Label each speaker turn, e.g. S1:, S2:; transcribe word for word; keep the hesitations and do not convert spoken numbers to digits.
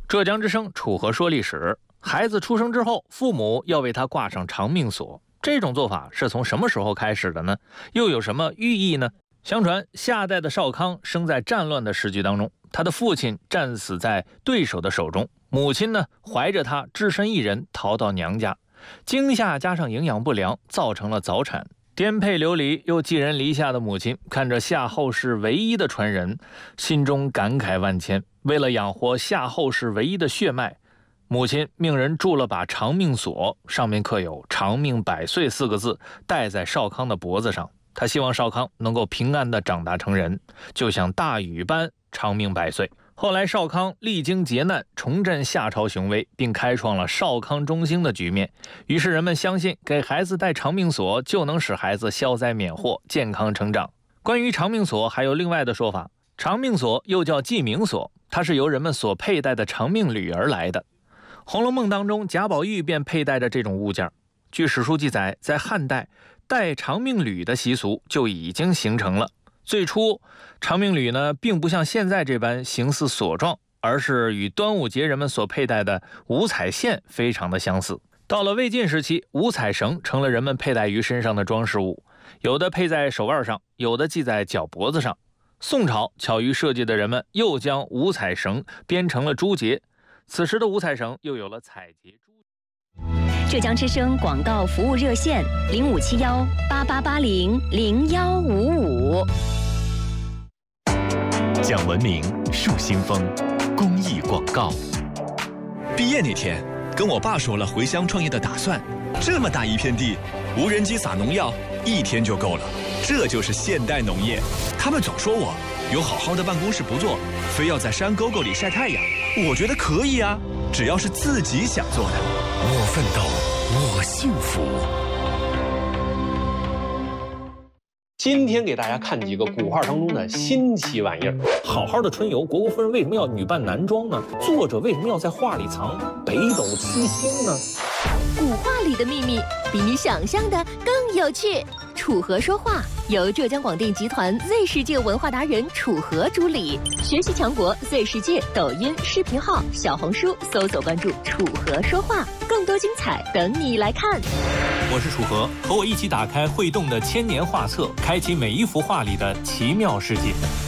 S1: 浙江之声楚河说历史。孩子出生之后，父母要为他挂上长命锁，这种做法是从什么时候开始的呢？又有什么寓意呢？相传夏代的少康生在战乱的时局当中，他的父亲战死在对手的手中，母亲呢怀着他只身一人逃到娘家，惊吓加上营养不良，造成了早产。颠沛流离又寄人篱下的母亲看着夏后氏唯一的传人，心中感慨万千。为了养活夏后氏唯一的血脉，母亲命人铸了把长命锁，上面刻有长命百岁四个字，戴在少康的脖子上。他希望少康能够平安地长大成人，就像大禹般长命百岁。后来少康历经劫难，重振夏朝雄威，并开创了少康中兴的局面。于是人们相信给孩子戴长命锁就能使孩子消灾免祸，健康成长。关于长命锁还有另外的说法，长命锁又叫记名锁，它是由人们所佩戴的长命缕而来的。《红楼梦》当中，贾宝玉便佩戴着这种物件。据史书记载，在汉代戴长命缕的习俗就已经形成了。最初长命缕呢，并不像现在这般形似锁状，而是与端午节人们所佩戴的五彩线非常的相似。到了魏晋时期，五彩绳成了人们佩戴于身上的装饰物，有的佩在手腕上，有的系在脚脖子上。宋朝巧于设计的人们又将五彩绳编成了珠结，此时的五彩绳又有了彩结珠。
S2: 浙江之声广告服务热线零五七幺八八八零零幺五五。
S3: 讲文明树新风，公益广告。
S4: 毕业那天，跟我爸说了回乡创业的打算。这么大一片地，无人机撒农药一天就够了。这就是现代农业。他们总说我有好好的办公室不做，非要在山沟沟里晒太阳。我觉得可以啊，只要是自己想做的。
S3: 我奋斗，我幸福。
S5: 今天给大家看几个古画当中的新奇玩意儿。好好的春游，虢国夫人为什么要女扮男装呢？作者为什么要在画里藏北斗七星呢？
S6: 古画里的秘密比你想象的更有趣。楚河说话由浙江广电集团 Z 世界文化达人楚河主理，学习强国 Z 世界抖音视频号、小红书搜索关注楚河说话，更多精彩等你来看。
S1: 我是楚河，和我一起打开会动的千年画册，开启每一幅画里的奇妙世界。